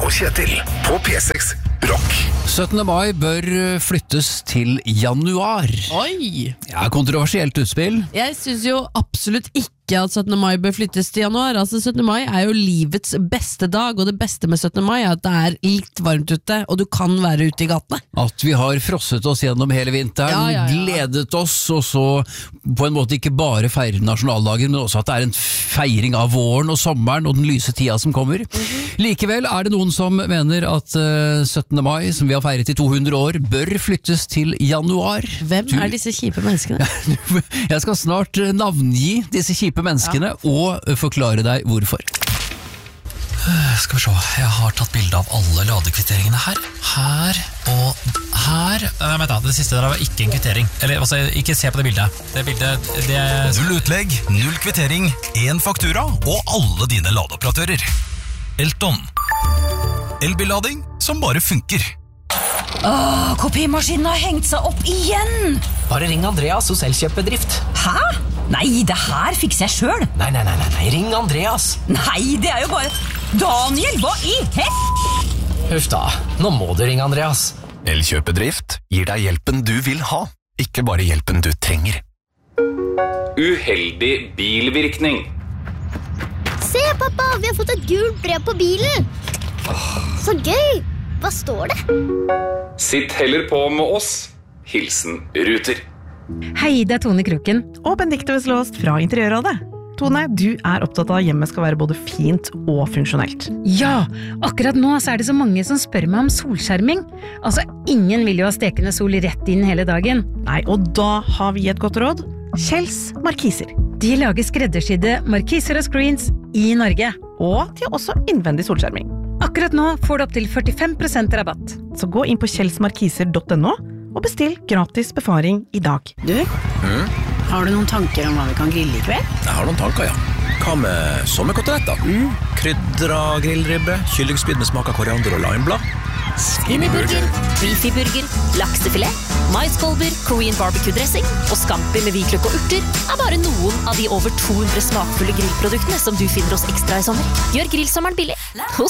og Kjetil på P6 Rock. 17. mai bør flyttes til januar. Oi! Ja, kontroversielt utspill. Jeg synes jo absolutt ikke at 17. mai bør flyttes til januar. Altså 17. mai er jo livets beste dag, og det beste med 17. mai er at det er litt varmt ute, og du kan være ute i gatene. At vi har frosset oss gjennom hele vinteren, Ja. gledet oss, og så på en måte ikke bare feirer nasjonaldagen, men også at det er en feiring av våren og sommeren og den lyse tida som kommer. Likevel er det noen som mener at 17. mai, som vi har feiret i 200 år, bør flyttes til januar. Hvem er disse kjipe menneskene? Jeg skal snart navngi disse kjipe menneskene og forklare deg hvorfor. Skal vi se, jeg har tatt bilde av alle ladekvitteringene her. Her og her. Vent da, det siste der var ikke en kvittering. Eller altså, ikke se på det bildet. Det bildet, det er... Null utlegg, null kvittering, 1 faktura og alle dine ladeoperatører. Elton. Elbillading som bare funker. Kopimaskinen har hengt seg opp igjen. Bare ring Andreas hos Elkjøpbedrift. Hæ? Nei, det her fikser jeg selv. Nei, ring Andreas. Nei, det er jo bare... Daniel, hva i Huff da, nå må du ringe Andreas. Elkjøpbedrift gir deg hjelpen du vil ha, ikke bare hjelpen du trenger. Uheldig bilvirkning. Se, pappa, vi har fått et gult brev på bilen. Så gøy. Hva står det? Sitt heller på med oss. Hilsen Ruter. Hei, det er Tone Kroken. Og Benedikte Veslåst fra Interiørrådet. Tone, du er opptatt av at hjemmet skal være både fint og funksjonelt. Ja, akkurat nå så er det så mange som spør meg om solskjerming. Altså, ingen vil jo ha stekende sol rett inn hele dagen. Nei, og da har vi et godt råd. Kjells Markiser. De lager skreddersydde markiser og screens i Norge. Og de har også innvendig solskjerming. Akkurat nå får du opp til 45% rabatt. Så gå inn på kjellsmarkiser.no og bestill gratis befaring i dag. Du, har du noen tanker om hva vi kan grille i kveld? Jeg har noen tanker, ja. Hva med sommerkoteletter? Krydra grillribbe, kyllingspyd med smak av koriander og limeblad. Skinnyburger, beefyburger, laksefilet, maiskolber, Korean barbecue-dressing og scampi med hvitløk og urter er bare noen av de over 200 smakfulle grillproduktene som du finner hos Ekstra i sommer. Gjør grillsommeren billig hos